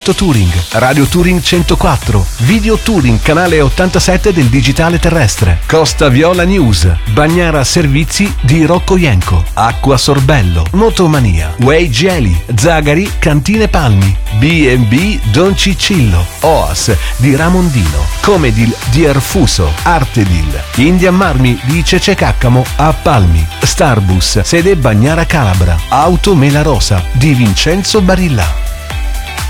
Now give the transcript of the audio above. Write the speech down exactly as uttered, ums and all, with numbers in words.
Touring, Radio Touring centoquattro, Video Touring canale ottantasette del digitale terrestre, Costa Viola News, Bagnara Servizi di Rocco Ienco, Acqua Sorbello, Motomania, Way Geli, Zagari, Cantine Palmi, B and B Don Cicillo, Oas di Ramondino, Comedil di Erfuso, Artedil, Indian Marmi di Cececaccamo a Palmi, Starbus, sede Bagnara Calabra, Auto Mela Rosa di Vincenzo Barilla.